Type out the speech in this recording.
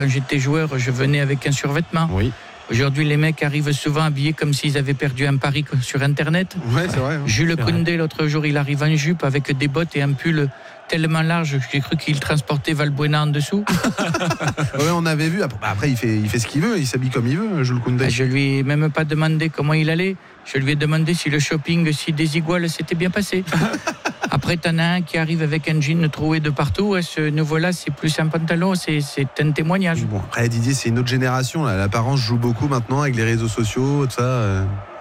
Quand j'étais joueur, je venais avec un survêtement. Oui. Aujourd'hui, les mecs arrivent souvent habillés comme s'ils avaient perdu un pari sur Internet. Ouais, c'est vrai. Jules Koundé, l'autre jour, il arrive en jupe avec des bottes et un pull tellement large que j'ai cru qu'il transportait Valbuena en dessous. Ouais, on avait vu. Après, il fait ce qu'il veut. Il s'habille comme il veut, Jules Koundé. Je lui ai même pas demandé comment il allait. Je lui ai demandé si le shopping, si Desigual s'était bien passé. Après, t'en as un qui arrive avec un jean troué de partout. Ce nouveau-là, c'est plus un pantalon, c'est un témoignage. Bon, après, Didier, c'est une autre génération. Là. L'apparence joue beaucoup maintenant avec les réseaux sociaux, tout ça.